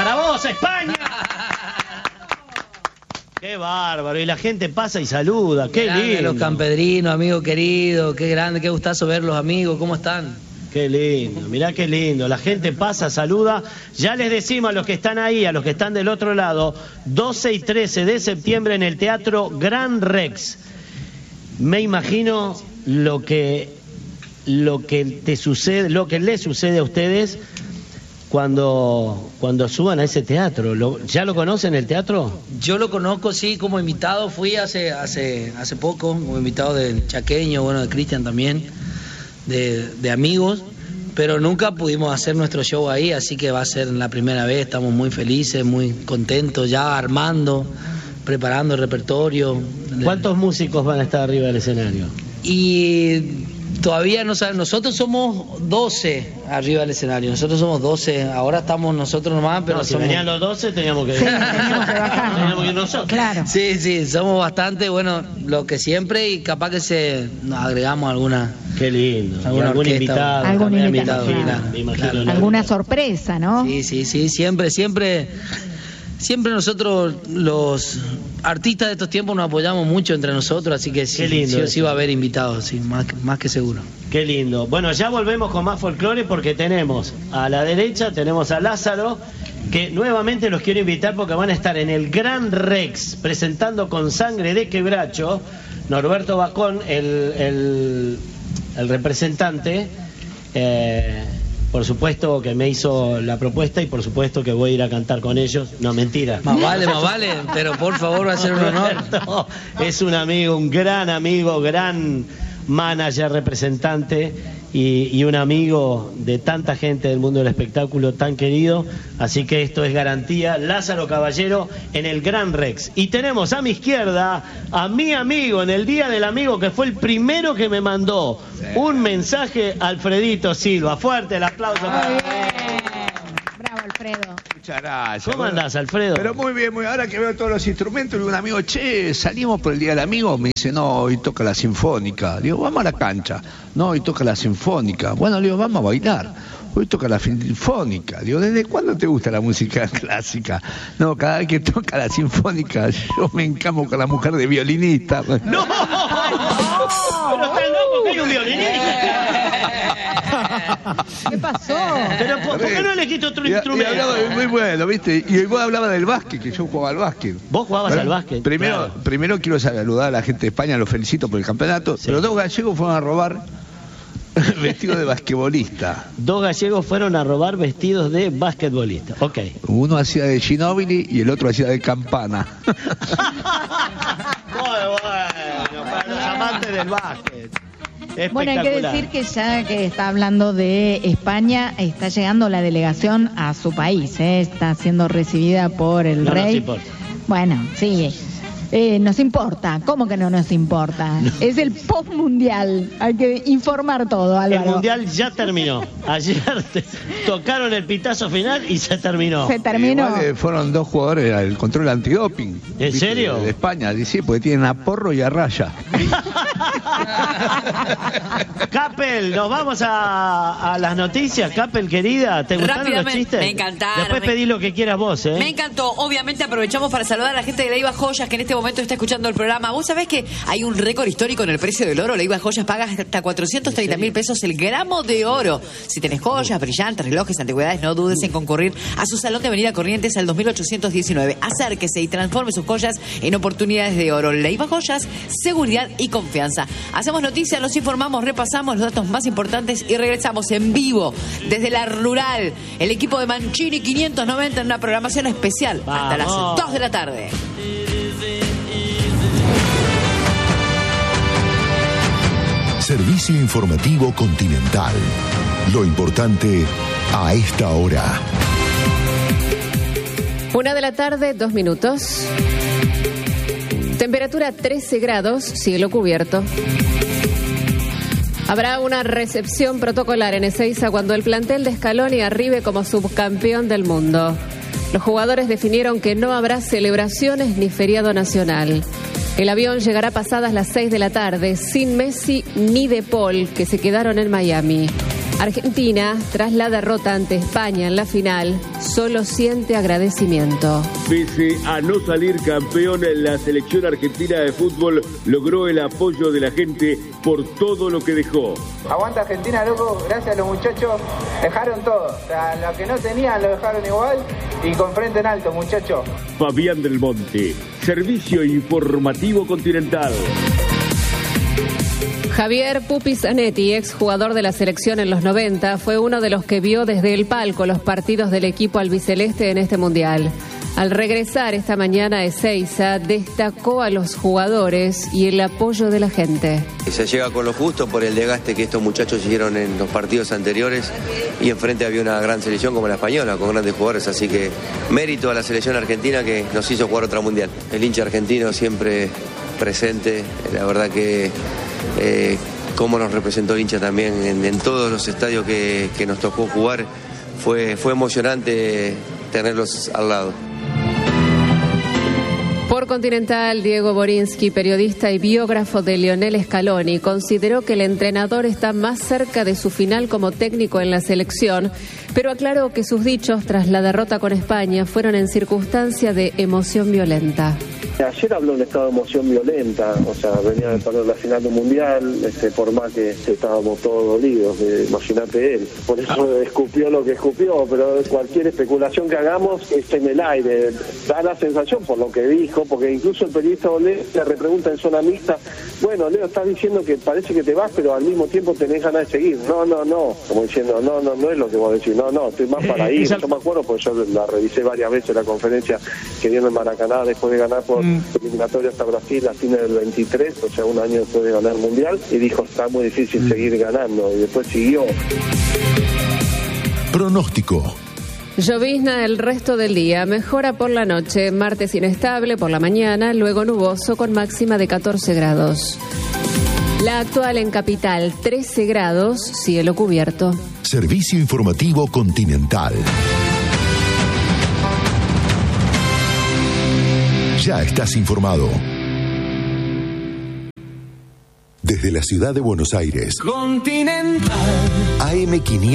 Para vos, España. Qué bárbaro, y la gente pasa y saluda, qué lindo. Los campedrinos, amigos queridos, qué grande, qué gustazo ver los amigos, ¿cómo están? Qué lindo, mirá qué lindo, la gente pasa, saluda. Ya les decimos a los que están ahí, a los que están del otro lado, 12 y 13 de septiembre en el Teatro Gran Rex. Me imagino lo que te sucede, lo que les sucede a ustedes cuando suban a ese teatro. ¿Ya lo conocen el teatro? Yo lo conozco, sí, como invitado. Fui hace poco, como invitado del Chaqueño, bueno, de Cristian también, de amigos, pero nunca pudimos hacer nuestro show ahí, así que va a ser la primera vez. Estamos muy felices, muy contentos, ya armando, preparando el repertorio. ¿Cuántos músicos van a estar arriba del escenario? Y todavía no saben, nosotros somos 12 arriba del escenario, nosotros somos 12, ahora estamos nosotros nomás, pero no, si venían los 12 teníamos que bajar. Teníamos que ir nosotros. Claro. Sí, somos bastante, bueno, lo que siempre, y capaz que nos agregamos alguna. Qué lindo. ¿Algún invitado? Algún invitado, me imagino. Claro. Alguna sorpresa, ¿no? Sí, siempre nosotros los artistas de estos tiempos nos apoyamos mucho entre nosotros, así que sí va a haber invitados, sí, más que seguro. Qué lindo. Bueno, ya volvemos con más folclore porque tenemos a la derecha, tenemos a Lázaro, que nuevamente los quiero invitar porque van a estar en el Gran Rex presentando Con Sangre de Quebracho. Norberto Bacón, el representante, por supuesto que me hizo la propuesta y por supuesto que voy a ir a cantar con ellos. No, mentira. Más vale, pero por favor va a ser un honor. Es un amigo, un gran amigo, gran manager, representante y un amigo de tanta gente del mundo del espectáculo tan querido. Así que esto es garantía. Lázaro Caballero en el Gran Rex. Y tenemos a mi izquierda a mi amigo en el Día del Amigo, que fue el primero que me mandó un mensaje, Alfredito Silva. Fuerte el aplauso para él. Bravo, Alfredo. Muchas gracias. ¿Cómo andás, Alfredo? Pero muy bien, ahora que veo todos los instrumentos, le digo a un amigo, che, salimos por el Día del Amigo. Me dice, no, hoy toca la sinfónica. Le digo, vamos a la cancha. No, hoy toca la sinfónica. Bueno, le digo, vamos a bailar. Hoy toca la sinfónica. Digo, ¿desde cuándo te gusta la música clásica? No, cada vez que toca la sinfónica, yo me encamo con la mujer de violinista. ¡No! ¡Pero está loco que hay un violinista! ¿Qué pasó? Pero ¿por qué no le quito otro instrumento? Y hablaba muy bueno, ¿viste? Y vos hablaba del básquet, que yo jugaba al básquet. ¿Vos jugabas al básquet? Primero quiero saludar a la gente de España, los felicito por el campeonato, sí. Pero 2 gallegos fueron a robar vestidos de basquetbolista. 2 gallegos fueron a robar vestidos de basquetbolista. Ok. Uno hacía de Ginóbili y el otro hacía de Campana. Bueno, para los amantes del básquet. Bueno, hay que decir que ya que está hablando de España, está llegando la delegación a su país, está siendo recibida por el rey. Nos importa. Bueno, sí. Nos importa, ¿cómo que no nos importa? No. Es el post-mundial, hay que informar todo, Álvaro. El mundial ya terminó. Ayer tocaron el pitazo final y se terminó. Se terminó. Igual fueron 2 jugadores al control antidoping. ¿En serio? De España, sí, porque tienen a Porro y a Raya. Capel, nos vamos a las noticias. Capel, querida, ¿te gustaron los chistes? Me encantaron. Después pedí lo que quieras vos, Me encantó. Obviamente aprovechamos para saludar a la gente de Leiva Joyas, que en este momento está escuchando el programa. ¿Vos sabés que hay un récord histórico en el precio del oro? Leiva Joyas paga hasta 430.000 pesos el gramo de oro. Si tenés joyas, brillantes, relojes, antigüedades, no dudes en concurrir a su salón de Avenida Corrientes al 2819. Acérquese y transforme sus joyas en oportunidades de oro. Leiva Joyas, seguridad y confianza. Hacemos noticias, los informamos, repasamos los datos más importantes y regresamos en vivo desde la Rural. El equipo de Mancini 590 en una programación especial hasta las 2 de la tarde. Servicio informativo Continental. Lo importante a esta hora. 1 de la tarde, 2 minutos. Temperatura 13 grados, cielo cubierto. Habrá una recepción protocolar en Ezeiza cuando el plantel de Scaloni arribe como subcampeón del mundo. Los jugadores definieron que no habrá celebraciones ni feriado nacional. El avión llegará pasadas las 6 de la tarde, sin Messi ni De Paul, que se quedaron en Miami. Argentina, tras la derrota ante España en la final, solo siente agradecimiento. Pese a no salir campeón, la selección argentina de fútbol logró el apoyo de la gente por todo lo que dejó. Aguanta Argentina, loco, gracias a los muchachos, dejaron todo. O sea, lo que no tenían lo dejaron igual y con frente en alto, muchachos. Fabián del Monte, Servicio Informativo Continental. Javier Pupi Zanetti, exjugador de la selección en los 90, fue uno de los que vio desde el palco los partidos del equipo albiceleste en este mundial. Al regresar esta mañana a Ezeiza, destacó a los jugadores y el apoyo de la gente. Se llega con lo justo por el desgaste que estos muchachos hicieron en los partidos anteriores y enfrente había una gran selección como la española, con grandes jugadores, así que mérito a la selección argentina que nos hizo jugar otra mundial. El hincha argentino siempre presente, la verdad que cómo nos representó el hincha también en todos los estadios que nos tocó jugar, fue emocionante tenerlos al lado. Por Continental, Diego Borinsky, periodista y biógrafo de Lionel Scaloni, consideró que el entrenador está más cerca de su final como técnico en la selección, pero aclaró que sus dichos tras la derrota con España fueron en circunstancia de emoción violenta. Ayer habló de un estado de emoción violenta, o sea, venía de perder la final del mundial, por más que estábamos todos dolidos, imagínate él. Por eso escupió lo que escupió, pero cualquier especulación que hagamos está en el aire. Da la sensación por lo que dijo, porque incluso el periodista Olé le repregunta en zona mixta, bueno, Leo, estás diciendo que parece que te vas, pero al mismo tiempo tenés ganas de seguir. No, como diciendo, no es lo que vos decís, no, estoy más para ir. Yo me acuerdo, porque yo la revisé varias veces la conferencia que dio en Maracaná después de ganar por eliminatoria hasta Brasil a fines del 23, o sea, un año después de ganar el mundial, y dijo, está muy difícil seguir ganando, y después siguió. Pronóstico. Llovizna el resto del día, mejora por la noche, martes inestable por la mañana, luego nuboso con máxima de 14 grados. La actual en Capital, 13 grados, cielo cubierto. Servicio Informativo Continental. Ya estás informado. Desde la ciudad de Buenos Aires. Continental. AM500.